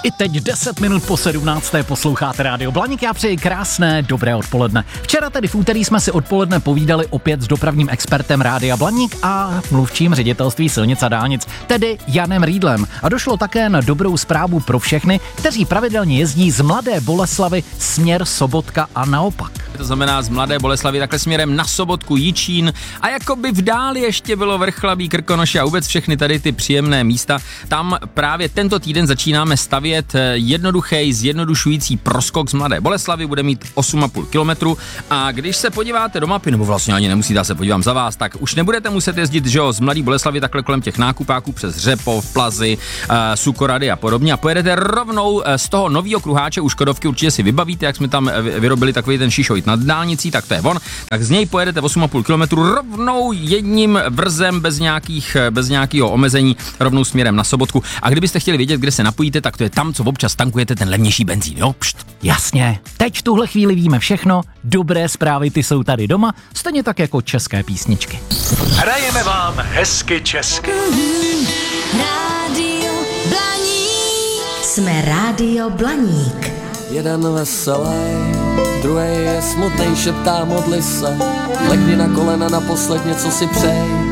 I teď 10 minut po 17. posloucháte Rádio Blaník, já přeji krásné dobré odpoledne. Včera tedy v úterý jsme si odpoledne povídali opět s dopravním expertem Rádia Blaník a mluvčím ředitelství silnic a dálnic, tedy Janem Riedlem. A došlo také na dobrou zprávu pro všechny, kteří pravidelně jezdí z Mladé Boleslavi směr Sobotka a naopak. To znamená z Mladé Boleslavi takhle směrem na Sobotku, Jičín a jakoby v dáli ještě bylo Vrchlabí, Krkonoše a vůbec všechny tady ty příjemné místa. Tam právě tento týden začínáme stavět jednoduchý, zjednodušující proskok z Mladé Boleslavy, bude mít 8,5 kilometru a když se podíváte do mapy, nebo vlastně ani nemusíte, já se podívám za vás, tak už nebudete muset jezdit, že jo, z Mladé Boleslavy takhle kolem těch nákupáků přes Řepov, Plazy, Sukorady a podobně a pojedete rovnou z toho nového kruháče u Škodovky, určitě si vybavíte, jak jsme tam vyrobili takový ten šišojt nad dálnicí, tak to je on, tak z něj pojedete 8,5 kilometru rovnou jedním vrzem bez nějakého omezení rovnou směrem na Sobotku. A kdybyste chtěli vědět, kde se napojíte, tak to je tam, co občas tankujete ten levnější benzín, jo? Pšt. Jasně, teď v tuhle chvíli víme všechno, dobré zprávy ty jsou tady doma, stejně tak jako české písničky. Hrajeme vám hezky česky. Rádio Blaník. Jsme Rádio Blaník. Jeden veselý, druhý je smutnej, šeptá modli se. Lekni na kolena, naposled něco si přej.